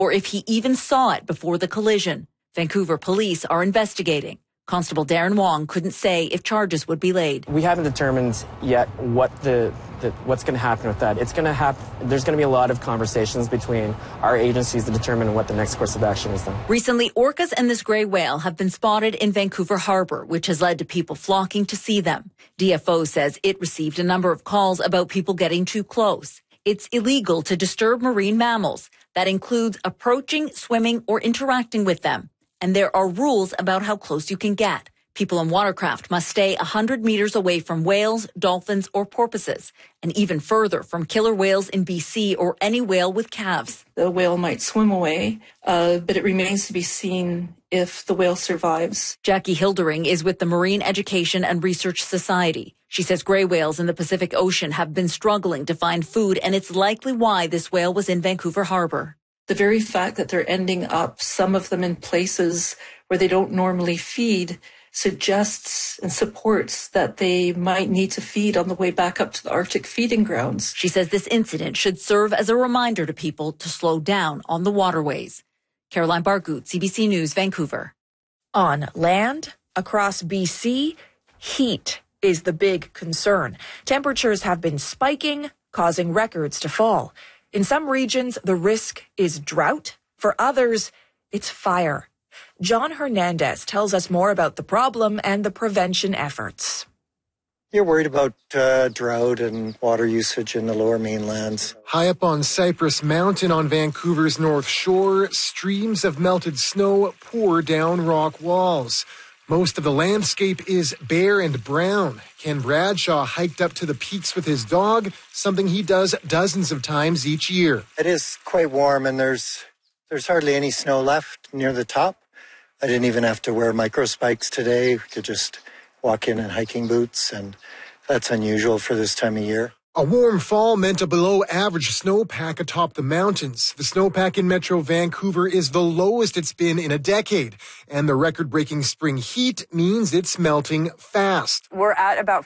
or if he even saw it before the collision. Vancouver police are investigating. Constable Darren Wong couldn't say if charges would be laid. We haven't determined yet what's going to happen with that. There's going to be a lot of conversations between our agencies to determine what the next course of action is then. Recently, orcas and this gray whale have been spotted in Vancouver Harbour, which has led to people flocking to see them. DFO says it received a number of calls about people getting too close. It's illegal to disturb marine mammals. That includes approaching, swimming, or interacting with them. And there are rules about how close you can get. People in watercraft must stay 100 meters away from whales, dolphins, or porpoises, and even further from killer whales in BC or any whale with calves. The whale might swim away, but it remains to be seen if the whale survives. Jackie Hildering is with the Marine Education and Research Society. She says gray whales in the Pacific Ocean have been struggling to find food, and it's likely why this whale was in Vancouver Harbour. The very fact that they're ending up, some of them in places where they don't normally feed, suggests and supports that they might need to feed on the way back up to the Arctic feeding grounds. She says this incident should serve as a reminder to people to slow down on the waterways. Caroline Bargout, CBC News, Vancouver. On land, across BC, heat is the big concern. Temperatures have been spiking, causing records to fall. In some regions, the risk is drought. For others, it's fire. John Hernandez tells us more about the problem and the prevention efforts. You're worried about drought and water usage in the lower mainlands. High up on Cypress Mountain on Vancouver's North Shore, streams of melted snow pour down rock walls. Most of the landscape is bare and brown. Ken Bradshaw hiked up to the peaks with his dog, something he does dozens of times each year. It is quite warm, and there's hardly any snow left near the top. I didn't even have to wear micro spikes today. We could just walk in hiking boots, and that's unusual for this time of year. A warm fall meant a below-average snowpack atop the mountains. The snowpack in Metro Vancouver is the lowest it's been in a decade, and the record-breaking spring heat means it's melting fast. We're at about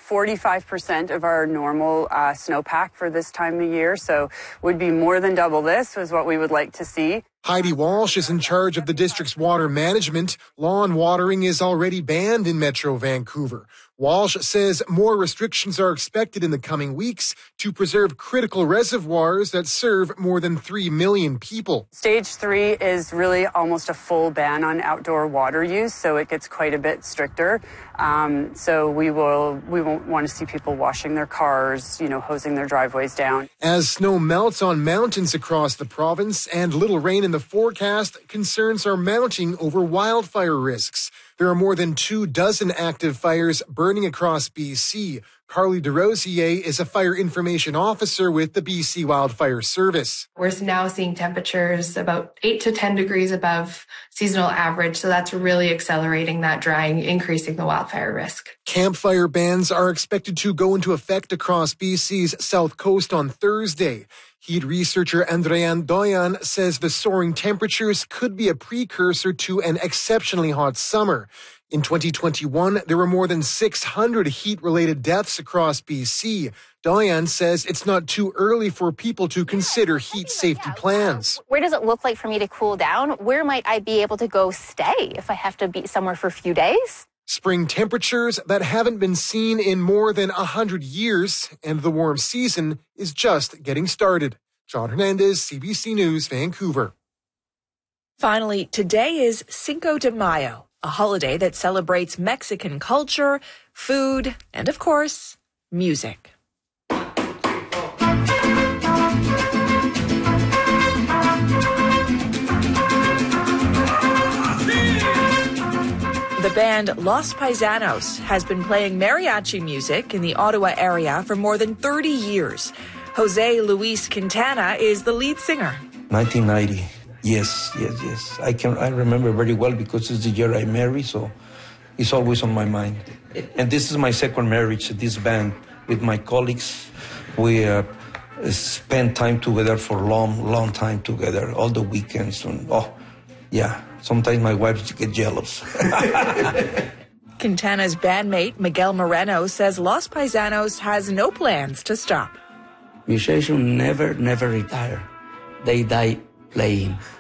45% of our normal snowpack for this time of year, so would be more than double this was what we would like to see. Heidi Walsh is in charge of the district's water management. Lawn watering is already banned in Metro Vancouver. Walsh says more restrictions are expected in the coming weeks to preserve critical reservoirs that serve more than 3 million people. Stage 3 is really almost a full ban on outdoor water use, so it gets quite a bit stricter. So we won't want to see people washing their cars, hosing their driveways down. As snow melts on mountains across the province and little rain in the forecast, concerns are mounting over wildfire risks. There are more than 24 active fires burning across BC. Carly DeRosier is a fire information officer with the BC Wildfire Service. We're now seeing temperatures about 8 to 10 degrees above seasonal average, so that's really accelerating that drying, increasing the wildfire risk. Campfire bans are expected to go into effect across BC's south coast on Thursday. Heat researcher Andréane Doyan says the soaring temperatures could be a precursor to an exceptionally hot summer. In 2021, there were more than 600 heat-related deaths across BC. Doyan says it's not too early for people to consider heat safety plans. Where does it look like for me to cool down? Where might I be able to go stay if I have to be somewhere for a few days? Spring temperatures that haven't been seen in more than 100 years, and the warm season is just getting started. John Hernandez, CBC News, Vancouver. Finally, today is Cinco de Mayo, a holiday that celebrates Mexican culture, food, and of course, music. The band Los Paisanos has been playing mariachi music in the Ottawa area for more than 30 years. Jose Luis Quintana is the lead singer. 1990. Yes. I remember very well because it's the year I married, so it's always on my mind. And this is my second marriage, this band, with my colleagues. We spend time together for a long time together, all the weekends. And, sometimes my wife gets jealous. Quintana's bandmate, Miguel Moreno, says Los Paisanos has no plans to stop. Musicians never retire. They die playing.